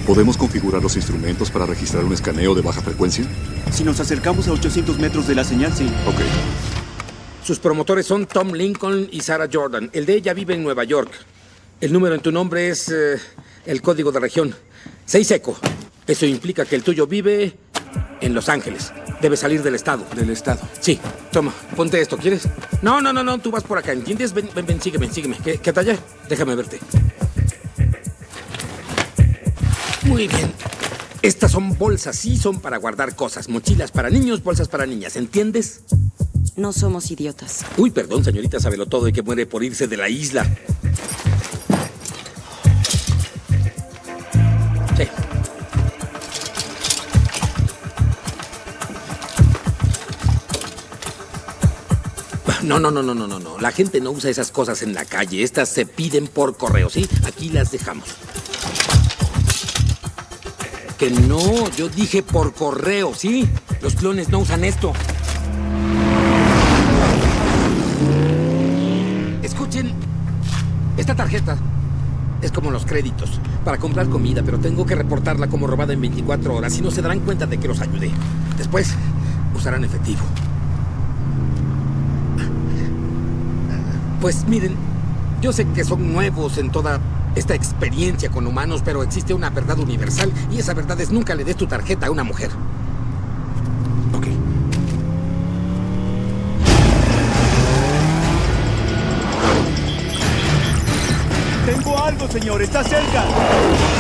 ¿Podemos configurar los instrumentos para registrar un escaneo de baja frecuencia? Si nos acercamos a 800 metros de la señal, sí. Ok. Sus promotores son Tom Lincoln y Sarah Jordan. El de ella vive en Nueva York. El número en tu nombre es el código de región. 6 eco. Eso implica que el tuyo vive en Los Ángeles. Debe salir del estado. Del estado. Sí. Toma, ponte esto, ¿quieres? No, tú vas por acá, ¿entiendes? Ven, sígueme. ¿Qué talla? Déjame verte. Muy bien. Estas son bolsas, sí, son para guardar cosas. Mochilas para niños, bolsas para niñas, ¿entiendes? No somos idiotas. Uy, perdón, señorita Sabelotodo, y que muere por irse de la isla. Sí. No. La gente no usa esas cosas en la calle. Estas se piden por correo, ¿sí? Aquí las dejamos. Que no, yo dije por correo, ¿sí? Los clones no usan esto. Escuchen, esta tarjeta es como los créditos para comprar comida, pero tengo que reportarla como robada en 24 horas y no se darán cuenta de que los ayudé. Después, usarán efectivo. Pues miren, yo sé que son nuevos en toda esta experiencia con humanos, pero existe una verdad universal y esa verdad es nunca le des tu tarjeta a una mujer. Ok. Tengo algo, señor. Está cerca.